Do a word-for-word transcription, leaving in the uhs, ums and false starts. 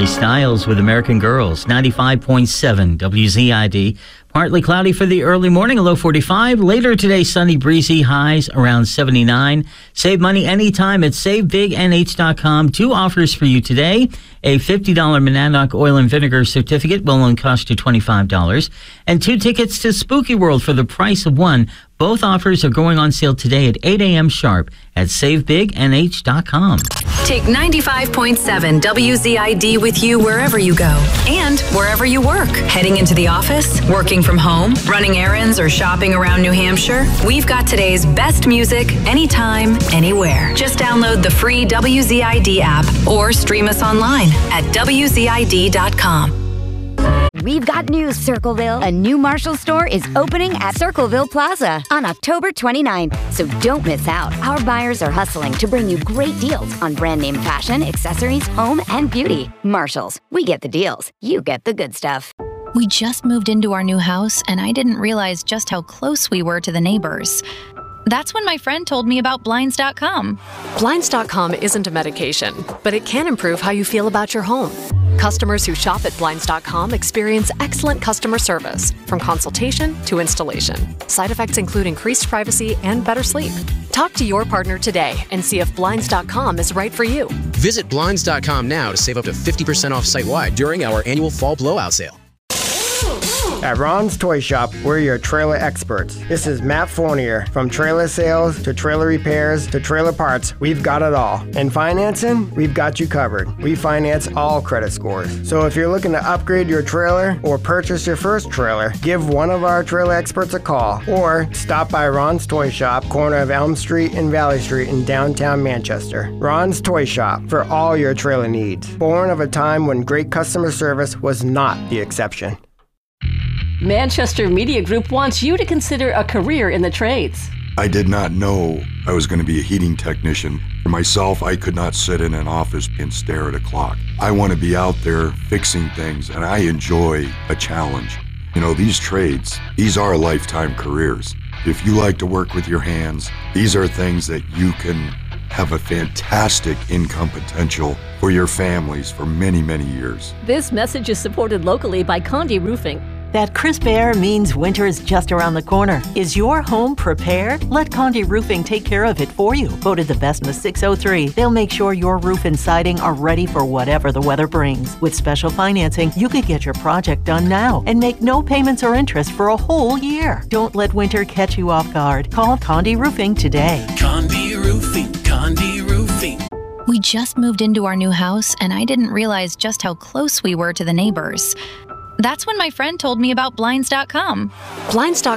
Harry Styles with American Girls, ninety-five point seven W Z I D. Partly cloudy for the early morning, a low forty-five. Later today, sunny, breezy, highs around seventy-nine. Save money anytime at save big N H dot com. Two offers for you today. A fifty dollars Monadnock oil and vinegar certificate will only cost you twenty-five dollars. And two tickets to Spooky World for the price of one. Both offers are going on sale today at eight a.m. sharp at save big N H dot com. Take ninety-five point seven W Z I D with you wherever you go and wherever you work. Heading into the office, working from home, running errands, or shopping around New Hampshire, we've got today's best music anytime, anywhere. Just download the free W Z I D app or stream us online at W Z I D dot com. We've got news, Circleville. A new Marshall store is opening at Circleville Plaza on October twenty-ninth. So don't miss out. Our buyers are hustling to bring you great deals on brand name fashion, accessories, home, and beauty. Marshall's. We get the deals. You get the good stuff. We just moved into our new house, and I didn't realize just how close we were to the neighbors. That's when my friend told me about Blinds dot com. Blinds dot com isn't a medication, but it can improve how you feel about your home. Customers who shop at Blinds dot com experience excellent customer service, from consultation to installation. Side effects include increased privacy and better sleep. Talk to your partner today and see if Blinds dot com is right for you. Visit Blinds dot com now to save up to fifty percent off site-wide during our annual fall blowout sale. At Ron's Toy Shop, we're your trailer experts. This is Matt Fournier. From trailer sales to trailer repairs to trailer parts, we've got it all. And financing, we've got you covered. We finance all credit scores. So if you're looking to upgrade your trailer or purchase your first trailer, give one of our trailer experts a call or stop by Ron's Toy Shop, corner of Elm Street and Valley Street in downtown Manchester. Ron's Toy Shop for all your trailer needs. Born of a time when great customer service was not the exception. Manchester Media Group wants you to consider a career in the trades. I did not know I was going to be a heating technician. For myself, I could not sit in an office and stare at a clock. I want to be out there fixing things, and I enjoy a challenge. You know, these trades, these are lifetime careers. If you like to work with your hands, these are things that you can have a fantastic income potential for your families for many, many years. This message is supported locally by Condi Roofing. That crisp air means winter is just around the corner. Is your home prepared? Let Condi Roofing take care of it for you. Voted the best in the six oh three. They'll make sure your roof and siding are ready for whatever the weather brings. With special financing, you could get your project done now and make no payments or interest for a whole year. Don't let winter catch you off guard. Call Condi Roofing today. Condi Roofing, Condi Roofing. We just moved into our new house, and I didn't realize just how close we were to the neighbors. That's when my friend told me about Blinds dot com. Blinds dot